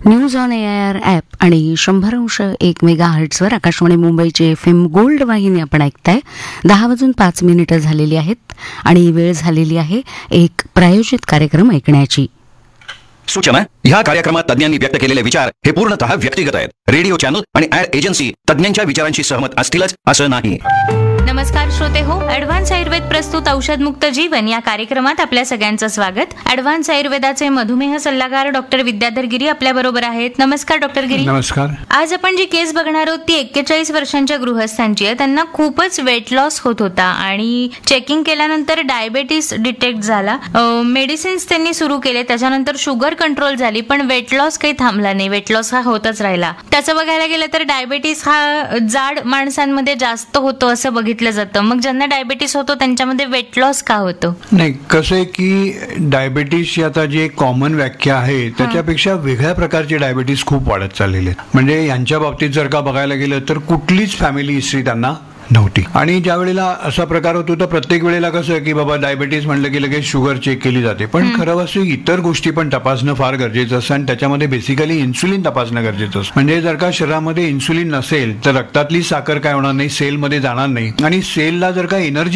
News on air app आणि 100.1 मेगाहर्ट्झवर आकाशवाणी मुंबईची FM gold वाहिनी आपण ऐकताय. 10:05 झालेली आहेत आणि वेळ झालेली आहे एक प्रायोजित कार्यक्रम ऐकण्याची. सूचना: ह्या कार्यक्रमात तज्ञांनी व्यक्त केलेले विचार हे पूर्णतः व्यक्तिगत आहेत. रेडिओ चॅनल आणि ॲड एजन्सी तज्ञांच्या विचारांशी सहमत असतीलच असं नाही. नमस्कार श्रोते हो, ॲडव्हान्स आयुर्वेद प्रस्तुत औषधमुक्त जीवन या कार्यक्रमात आपल्या सगळ्यांचं स्वागत. ॲडव्हान्स आयुर्वेदाचे मधुमेह सल्लागार डॉक्टर विद्याधर गिरी आपल्या बरोबर आहेत. नमस्कार डॉक्टर गिरी. नमस्कार. आज आपण जी केस बघणार आहोत ती 41 वर्षांच्या गृहस्थांची आहे. त्यांना खूपच वेट लॉस होत होता आणि चेकिंग केल्यानंतर डायबेटीस डिटेक्ट झाला. मेडिसिन्स त्यांनी सुरू केले, त्याच्यानंतर शुगर कंट्रोल झाली, पण वेट लॉस काही थांबला नाही. वेट लॉस हा होतच राहिला. त्याचं बघायला गेलं तर डायबेटीस हा जाड माणसांमध्ये जास्त होतो असं बघितलं जातं. मग ज्यांना डायबेटीस होतो त्यांच्यामध्ये वेट लॉस का होतो? नाही, कसं आहे की डायबिटीसची आता जी एक कॉमन व्याख्या आहे त्याच्यापेक्षा वेगळ्या प्रकारचे डायबिटीस खूप वाढत चाललेले आहेत. म्हणजे यांच्या बाबतीत जर का बघायला गेलं तर कुठलीच फॅमिली हिस्ट्री त्यांना नव्हती. आणि ज्या वेळेला असा प्रकार होतो तर प्रत्येक वेळेला कसं आहे की बाबा डायबिटीस म्हणलं की लगेच शुगर चेक केली जाते, पण खरं असं इतर गोष्टी पण तपासणं फार गरजेचं असतं आणि त्याच्यामध्ये बेसिकली इन्सुलिन तपासणं गरजेचं असतं. म्हणजे जर का शरीरामध्ये इन्सुलिन नसेल तर रक्तातली साखर काय होणार नाही, सेलमध्ये जाणार नाही आणि सेलला जर का एनर्जी